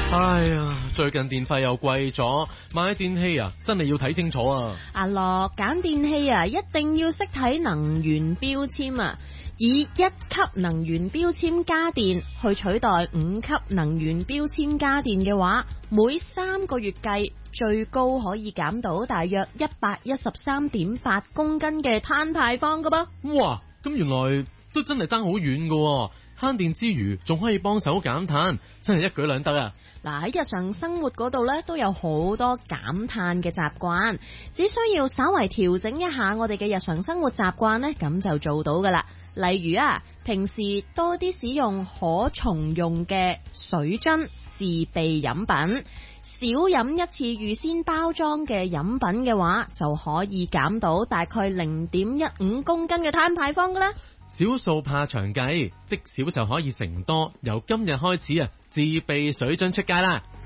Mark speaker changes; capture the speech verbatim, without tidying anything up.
Speaker 1: 哎呀，最近電費又貴咗，買電器啊，真係要睇清楚啊！
Speaker 2: 阿樂，揀電器啊，一定要識睇能源標籤啊！以一級能源標籤家電去取代五級能源標籤家電嘅話，每三個月計最高可以減到大約一百一十三點八公斤嘅碳排放噶噃。
Speaker 1: 哇，咁原來都真係爭好遠噶，慳電之餘仲可以幫手減碳，真係一舉兩得啊！
Speaker 2: 嗱，喺日常生活嗰度咧，都有好多減碳嘅習慣，只需要稍為調整一下我哋嘅日常生活習慣咧，咁就做到噶啦。例如啊，平時多啲使用可重用嘅水樽自備飲品，少飲一次預先包裝嘅飲品嘅話，就可以減到大概零點一五公斤嘅碳排放噶啦。
Speaker 1: 少數怕長計，積少就可以成多。由今日開始啊，自備水樽出街啦！